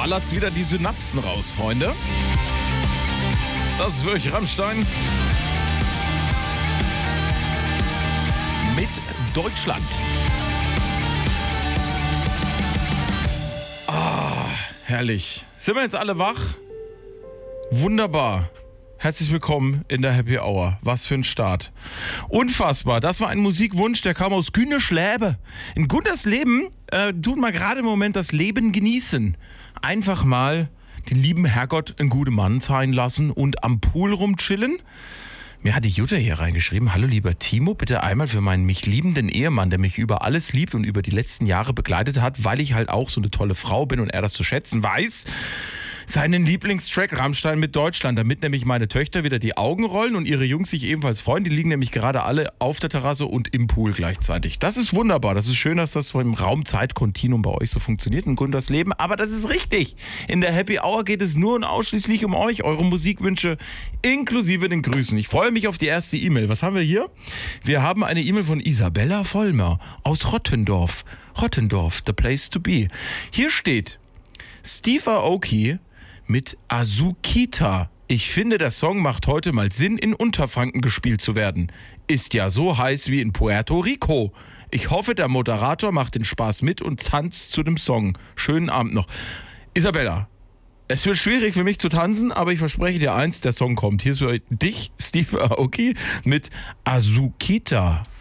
ballert's wieder die Synapsen raus, Freunde. Das ist wirklich Rammstein. Mit Deutschland. Herrlich. Sind wir jetzt alle wach? Wunderbar. Herzlich willkommen in der Happy Hour. Was für ein Start. Unfassbar. Das war ein Musikwunsch, der kam aus Günneschläbe. In Guntersleben tut man gerade im Moment das Leben genießen. Einfach mal den lieben Herrgott einen guten Mann sein lassen und am Pool rumchillen. Mir hat die Jutta hier reingeschrieben: Hallo lieber Timo, bitte einmal für meinen mich liebenden Ehemann, der mich über alles liebt und über die letzten Jahre begleitet hat, weil ich halt auch so eine tolle Frau bin und er das zu schätzen weiß, seinen Lieblingstrack Rammstein mit Deutschland, damit nämlich meine Töchter wieder die Augen rollen und ihre Jungs sich ebenfalls freuen. Die liegen nämlich gerade alle auf der Terrasse und im Pool gleichzeitig. Das ist wunderbar. Das ist schön, dass das so im Raum-Zeit-Kontinuum bei euch so funktioniert in Guntersleben. Aber das ist richtig. In der Happy Hour geht es nur und ausschließlich um euch, eure Musikwünsche inklusive den Grüßen. Ich freue mich auf die erste E-Mail. Was haben wir hier? Wir haben eine E-Mail von Isabella Vollmer aus Rottendorf. Rottendorf, the place to be. Hier steht: Steve Aoki mit Azukita. Ich finde, der Song macht heute mal Sinn, in Unterfranken gespielt zu werden. Ist ja so heiß wie in Puerto Rico. Ich hoffe, der Moderator macht den Spaß mit und tanzt zu dem Song. Schönen Abend noch. Isabella, es wird schwierig für mich zu tanzen, aber ich verspreche dir eins, der Song kommt. Hier ist für dich, Steve Aoki, mit Azukita.